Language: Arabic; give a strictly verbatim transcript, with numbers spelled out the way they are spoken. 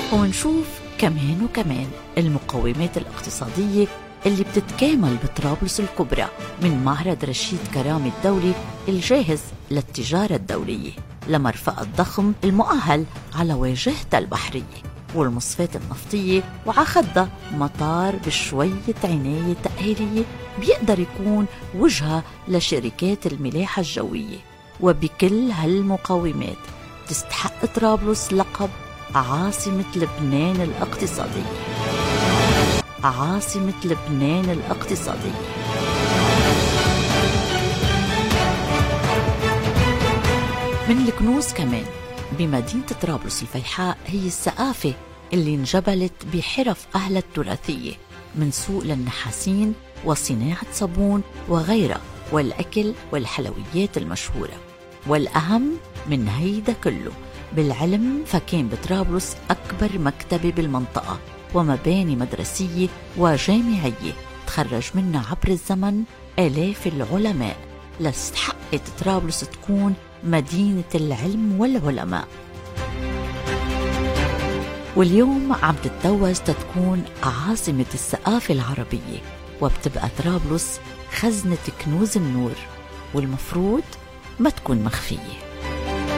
ونشوف كمان وكمان المقومات الاقتصادية اللي بتتكامل بطرابلس الكبرى من معرض رشيد كرامي الدولي الجاهز للتجارة الدولية، لمرفأ الضخم المؤهل على واجهتها البحرية والمصفات النفطية، وعخدها مطار بشوية عناية تأهيلية بيقدر يكون وجهة لشركات الملاحة الجوية. وبكل هالمقومات تستحق طرابلس لقب عاصمة لبنان الاقتصادية. عاصمة لبنان الاقتصادية. من الكنوز كمان بمدينة طرابلس الفيحاء هي الثقافة اللي انجبلت بحرف أهلها التراثية، من سوق للنحاسين وصناعة صابون وغيرها، والأكل والحلويات المشهورة. والأهم من هيدا كله بالعلم، فكان بطرابلس أكبر مكتبة بالمنطقة ومباني مدرسية وجامعية تخرج منها عبر الزمن آلاف العلماء، لاستحقت طرابلس تكون مدينة العلم والعلماء. واليوم عم تتوج تتكون عاصمة الثقافة العربية، وبتبقى طرابلس خزنة كنوز النور، والمفروض ما تكون مخفية.